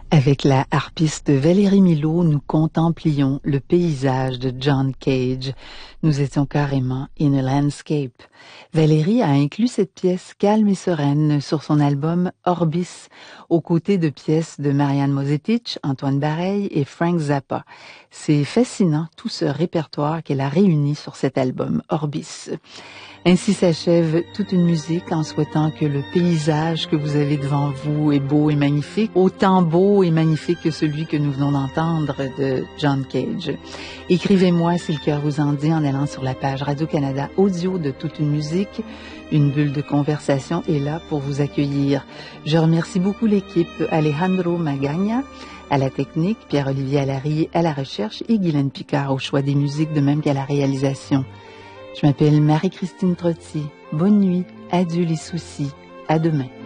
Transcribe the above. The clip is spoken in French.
Avec la harpiste Valérie Milot, nous contemplions le paysage de John Cage. Nous étions carrément in a landscape. Valérie a inclus cette pièce calme et sereine sur son album Orbis, aux côtés de pièces de Marianne Mosetich, Antoine Bareil et Frank Zappa. C'est fascinant tout ce répertoire qu'elle a réuni sur cet album Orbis. Ainsi s'achève toute une musique en souhaitant que le paysage que vous avez devant vous est beau et magnifique, autant beau et magnifique que celui que nous venons d'entendre de John Cage. Écrivez-moi si le cœur vous en dit en allant sur la page Radio-Canada Audio de Toute une musique. Une bulle de conversation est là pour vous accueillir. Je remercie beaucoup l'équipe Alejandro Magagna à la technique, Pierre-Olivier Allary à la recherche et Guylaine Picard au choix des musiques, de même qu'à la réalisation. Je m'appelle Marie-Christine Trottier. Bonne nuit, adieu les soucis, à demain.